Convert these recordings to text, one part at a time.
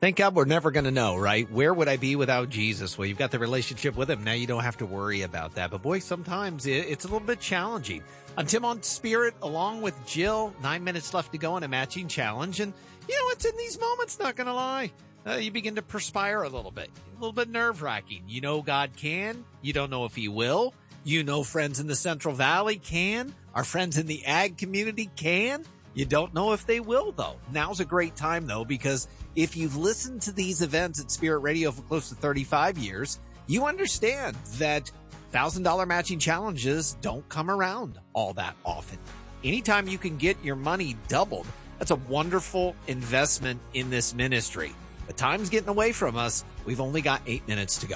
Thank God we're never going to know, right? Where would I be without Jesus? Well, you've got the relationship with him. Now you don't have to worry about that. But boy, sometimes it's a little bit challenging. I'm Tim on Spirit along with Jill. 9 minutes left to go on a matching challenge. And, it's in these moments, not going to lie. You begin to perspire a little bit nerve-wracking. You know God can. You don't know if he will. Friends in the Central Valley can. Our friends in the ag community can. You don't know if they will, though. Now's a great time, though, because if you've listened to these events at Spirit Radio for close to 35 years, you understand that $1,000 matching challenges don't come around all that often. Anytime you can get your money doubled, that's a wonderful investment in this ministry. The time's getting away from us. We've only got 8 minutes to go.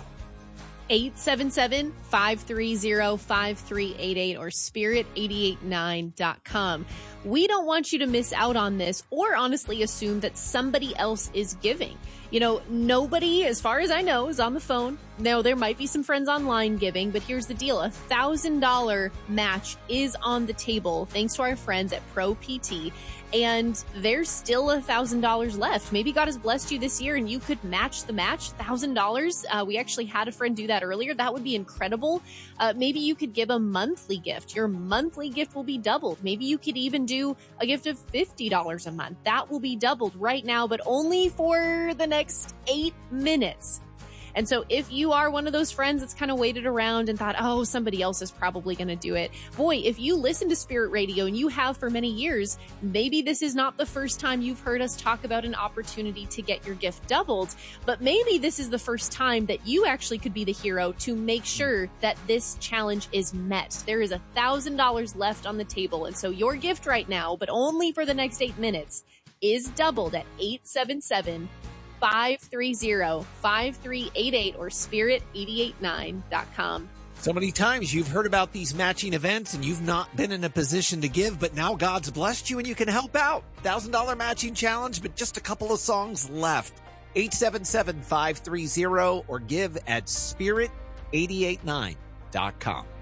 877-530-5388 or spirit889.com. We don't want you to miss out on this or honestly assume that somebody else is giving. Nobody, as far as I know, is on the phone. Now, there might be some friends online giving, but here's the deal. A $1,000 match is on the table thanks to our friends at Pro PT. And there's still $1,000 left. Maybe God has blessed you this year and you could match the match, $1,000. We actually had a friend do that earlier. That would be incredible. Maybe you could give a monthly gift. Your monthly gift will be doubled. Maybe you could even do a gift of $50 a month. That will be doubled right now, but only for the next 8 minutes. And so if you are one of those friends that's kind of waited around and thought, oh, somebody else is probably going to do it. Boy, if you listen to Spirit Radio and you have for many years, maybe this is not the first time you've heard us talk about an opportunity to get your gift doubled, but maybe this is the first time that you actually could be the hero to make sure that this challenge is met. There is $1,000 left on the table. And so your gift right now, but only for the next 8 minutes, is doubled at 877-530-5388 or spirit889.com. So many times you've heard about these matching events and you've not been in a position to give, but now God's blessed you and you can help out. $1,000 matching challenge, but just a couple of songs left. 877-530 or give at spirit889.com.